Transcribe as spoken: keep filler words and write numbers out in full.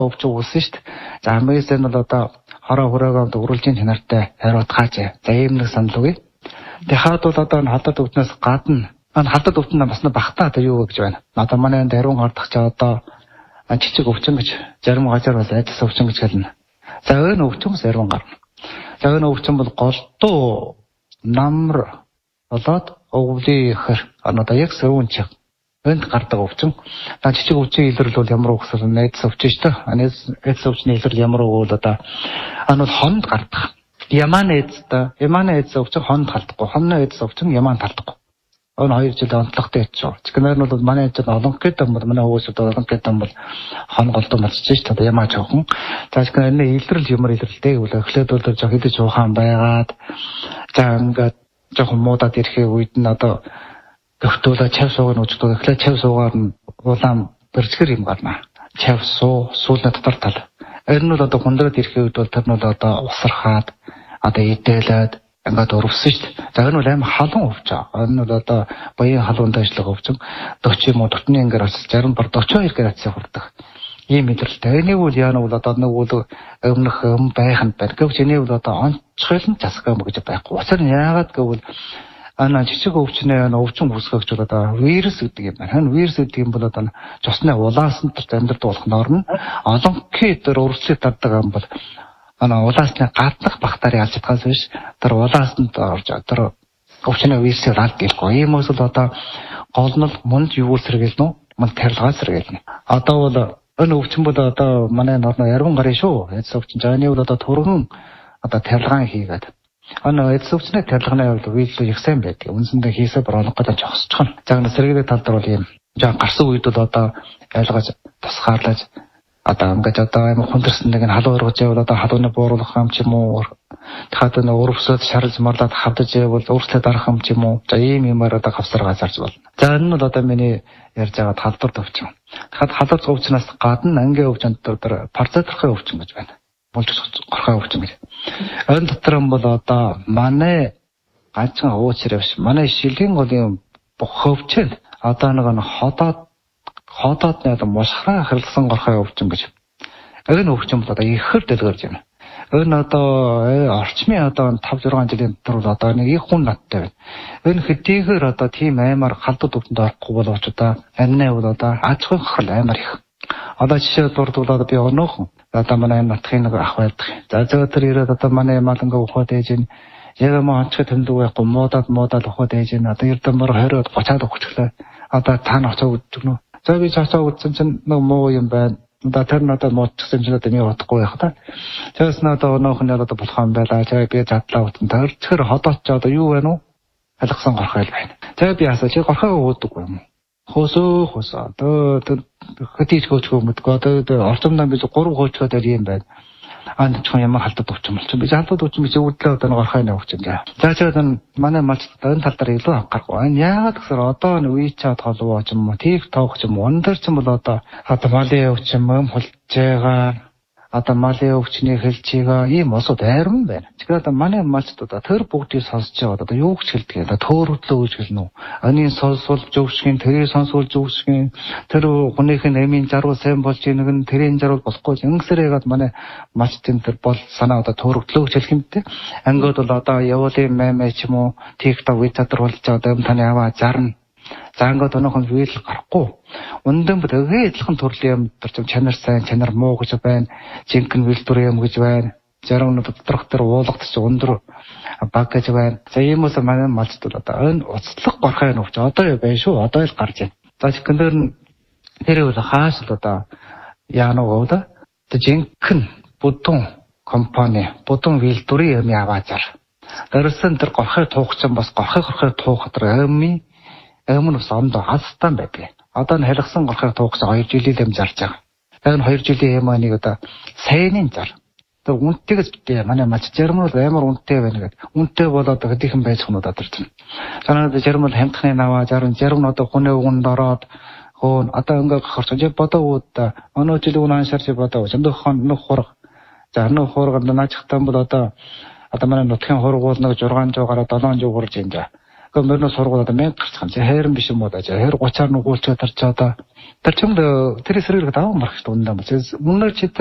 өвч үүсэн шүү дээ. За хамгийн нь бол одоо хороо хөрөөгөөд үргэлжийн чанартай хариуцгаач. За ийм нэг санал өгье. Тэгээ хаад бол одоо хадад өвчнөөс гадна ан хадад өвчнөө бас бахтаа одоо юу гэж байна. Одоо манай энд хариун хардах ч одоо жижиг өвчин гэж зарим газар бол айдас өвчин гэж хэлнэ. За өөр өвчнөөс хариун гарна. За өөр өвчин бол голдуу намар болоод өвлийн ихэр одоо яг сөрүүн чих энд гардаг өвчин. Та жижиг өвчин илрэл бол ямар өгсөл найдас өвчин шүү дээ. Найдас өвчний илрэл ямар өгвөл одоо ан бол хонд гардаг. Яман эцтэй, яман эц өвчин хонд халтахгүй. Хонно эц өвчин яман халтахгүй. Өн хоёр жил онцлогтой яцсан. Чихнэр нь бол манай эцэд олон гэдэг юм бол манай хөөсөд олон гэдэг юм бол хон голдуу болчихж шүү дээ. Ямаа жоохон. За чихнэр нь илрэл ямар илрэлтэй гэвэл эхлээд бол жоо хэдэж ухаан байгаад за ингээд жоохон муудаад ирэхээ үед нь одоо гөхтөлөө чав суугаар нь үжигдээ эхлээд чав суугаар нь улаан бэрцгэр юм гарна. Чав суу суулна дотор тал. Энэ нь бол одоо хундраад ирэхээ үед бол тэр нь бол одоо усархаад одоо идэлээд ингээд өрөвсөн шүү дээ. За энэ бол аим халуун өвчин. Энэ бол одоо баян халуунд ажиллах өвчин. forty юм уу дотны ингээд бас sixty бар forty-two градусыг хүрдэг. Ийм мэдрэлтэй. Энийг бол яана бол одоо нэг үл өмнөх юм байх нь байна. Гэвч энийг бол одоо онцгойлон засах юм гэж байхгүй. Учир нь яагаад гэвэл ана жижиг өвчнээ өвчин үүсгэгч бол одоо вирус гэдэг юм байна. Энэ вирус гэдэг юм бол одоо цусны улаасан дээр амьдрал болох норм олон кедэр өрсөлдөж тардаг юм бол ана улаасны гаднах бактери алж чадхаас биш тэр улаасанд орж тэр өвчнөө вирусээр алд гэлгүй. Ийм өсөл одоо гол нь мунд юу сэргэлнэ үү? Мунд тарилгаа сэргэлнэ. Одоо бол энэ өвчин бол одоо манай норно ярган гарын шүү. Эц өвчин жааны бол одоо түргэн одоо тарилгаан хийгээд ана эц өвчний тарилгааны хувьд үйлдэл их сайн байдаг. Үндсэндээ хийсээ борлох гэж жогсчихно. За энэ сэргээний тал дээр бол ийм жаа гарсан үед бол одоо айлгаж тусгаарлаж одоо ингээд одоо юм хүндэрсэн нэг нь халуун ургаж явал одоо халууны бууруулах юм ч юм уу дахиад нэг өрөвсөд шарлж марлаад хавдаж явал өөрчлөлт дарах юм ч юм уу за ийм юмар одоо хавсаргаа зарж болно. За энэ нь бол одоо миний ярьж байгаа талбар өвчин. Дахиад халуун өвчнөөс гадна ангийн өвчин дотор парцетрахын өвчин гэж байна. Болж горхой өвчин гэж. Энэ дотор нь бол одоо манай ганцхан уучраа биш манай шилгийн голын боховчэд одоо нэг нь ходоод ходоод нэг мушхраа хэрэлсэн горхой өвчин гэж. Энэ өвчин бол одоо ихэр дэлгэрж байна. Энэ одоо орчмын одоо five six жилийн дотор бол одоо нэг их хүн надтай байна. Энэ хэдийгээр одоо тийм аймаар халдвар өвчөнд орохгүй боловч одоо аннаа бол одоо аж ахуйн хохирол аймаар их. Одоо жишээ дурдвал би өнөөхөн одоо манай натхын нэг ах байдаг. За зөөр ирээд одоо манай маланга ухаад ээж нь яг маа онцгой тэмдэг байхгүй муудаад муудаад ухаад ээж нь одоо эрдэмэр twenty thirty өгчлээ. Одоо таана очоо үзэгнө. За би цаашаа үзсэн чинь нэг муу юм байна. Одоо тэр надад муудчихсан чинь одоо нэг утгагүй байх та. Тэрс надад өнөөх нь одоо болох юм байла. За би задлаа утсан. Тэр тэр ходооч одоо юу байна уу? Алгасан горхой байна. За би асаа чи горхой уудаг юм уу? Хосоо хосоо одоо хөтийч хөөчгөө мэдгүй одоо орчомдоо би three хөөчгөө дээр юм байна. Анд ч юм халтад өвчин болчих. Би халтад өвчин гэж өвдлөө одоо горхой нэ өвчин гээ. За ч одоо манай малч энэ тал дээр илүү анхаарахгүй. Энэ яагаад гэхээр одоо н WeChat холбоо ч юм уу, TikTok ч юм уу, өндөр ч юм бол одоо одоо малын өвчин юм хулж байгаа одоо малын өвчний хэлчигээ ийм осод айран байна. Тэгэхээр одоо манай малчдаа тэр бүгдийг сонсож байгаа одоо юу гэж хэлдэг вэ? Төөрөдлөө гэж хэлнэ үү? Анийн сонсвол зөвшгэн, тэрийг сонсвол зөвшгэн, тэр хүнийх нь эмийн зарвал сайн болж ийнэг нь тэрийн зарвал болохгүй. Ингэсээрээгээд манай малчдын тэр бол санаа одоо төөрөдлөө гэж хэлэх юм дээ. Ангид бол одоо явуулын мэмэ ч юм уу, TikTok, WeChat болж байгаа одоо юм таны аваа зарна. За ингээд өнөөхон вийл гарахгүй. Үнэн бүр өгээ адилхан төрлийн юм төр ч чанар сайн, чанар муу гэж байна. Жинхэнэ вилдүр юм гэж байна. Зарим нь доторх төр уулгах ч өндөр баг гэж байна. За ийм үс манай малчд бол одоо энэ уцтлах горхой нөвч одоо байна шүү. Одоо л гарч байна. За чихэнээр нь тэр үл хааш л одоо яана гоодо. Тэ жинхэнэ будун компани, будун вилдүрийн юм яваазар. Дөрөсөн тэр горхой туухсан бас горхой горхой туухад тэр амийн өмнө бас ондоо хастан байдаг. Одоо н харилсан горхой туухсан two жилийн юм зарж байгаа. Энэ two жилийн юм анийг одоо сайнын зар. Тэр үнэтэйгээс битээ манай малч зарим нь амар үнэтэй байна гэдэг. Үнэтэй болоод хэдийнхэн байж хөнөд одорч. Санаад зарим нь хамтхны наваа, зарим зарим нь одоо хүнээ өгөнд ороод хөөн одоо ингээд гарч бодоо ууд өнөө жилийн үнэ аншаарч бодоо. Зөндөхөн нөх хург. За нөх хурганд наачхтан бол одоо одоо манай нутгийн хургуул нэг six hundred гараад seven hundred хүрж энэ. 그 너는 서로가 맨 참지 해름 비시 뭐다 저 해로 고차는 고쳐 들쳐다 들청도 트리스를 다 말고 온다 뭐 문을